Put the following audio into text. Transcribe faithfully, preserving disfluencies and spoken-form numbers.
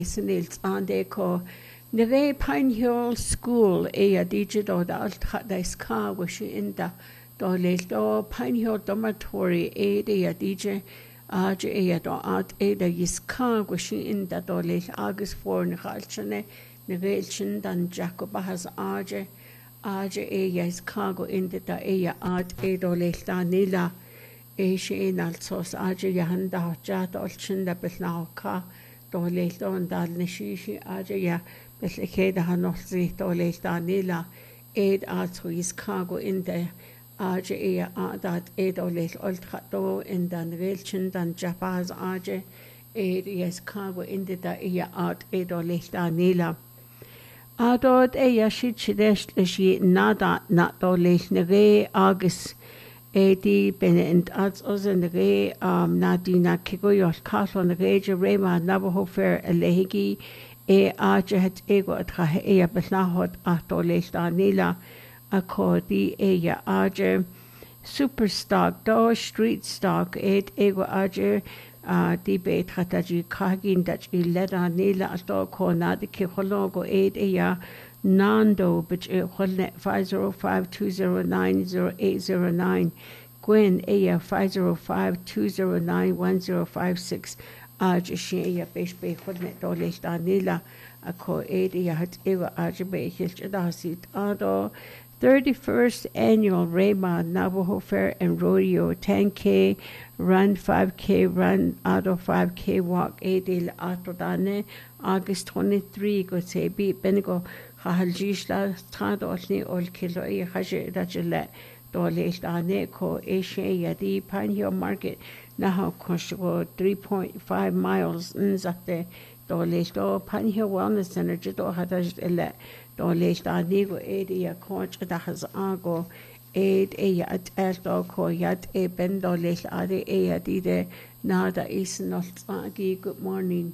Snils an de ko na ré Pine Hill School é a díide dó alt dais cá go si inda dó leil dó Pine Hill Dormitory é é a díide áide é a dó ad é a is cá go si inda dó leil agus fór na chailtene na réil sin dan Jacob has áide áide é is cá go inda da é a ad é dó leil da nila é sé alsos áide jahan da jat ol sin da beth ná cá dó leil dó an dal na síisi áide ja beth le chéad a hanoltí dó leil da nila éad ad chu is cá go inda áide é a ad é dó leil oltra dó in dan réil sin dan Japaz áide éad is cá go inda da é ad é dó leil da nila Adod é a siad sideist le si nada na dó leil na ré agus é dí benne in ads os in na ré um, na dí na cigoiol cálo na réidir réma Navajo Fair a leigi é áide het égo a trahe é a betláhod a dó leil da nila a có dí é a áide Superstock dó Street Stock éad égo áide Uh, di be trataji kagin dat i leda nila as do ko na de ki hologo eight a nando but e holne five zero five two zero nine zero eight zero nine Gwen a five zero five two zero nine one zero five six aj she a besh be holne do le da nila a ko eight a hat e aj be hilch da sit ado thirty-first Annual Rayma Navajo Fair and Rodeo ten K Run five K Run Auto five K Walk eight il Auto Dane August twenty-third go say be benigo hahaljishla tad olni ol kilo e haje dajle dole dane ko eshe yadi Pine Hill Market naha koshgo three point five miles nzate dole do Pine Hill Wellness Center jito hadaj ele dole dane go edi ya coach dahaz ago Aid e at eldo ko yad e ben dole ade e adide nada is not good morning